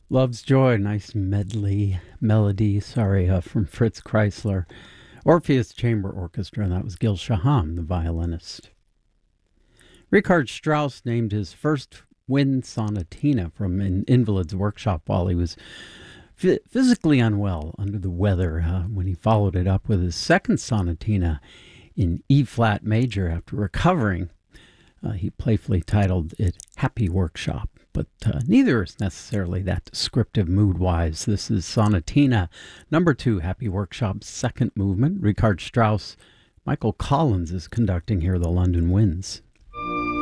Love's Joy, nice medley melody, from Fritz Kreisler. Orpheus Chamber Orchestra, and that was Gil Shaham, the violinist. Richard Strauss named his first wind sonatina from an invalid's workshop while he was physically unwell, under the weather, when he followed it up with his second sonatina in E-flat major after recovering. He playfully titled it Happy Workshop, but neither is necessarily that descriptive mood-wise. This is Sonatina number 2, Happy Workshop's second movement. Richard Strauss, Michael Collins is conducting here, the London Winds.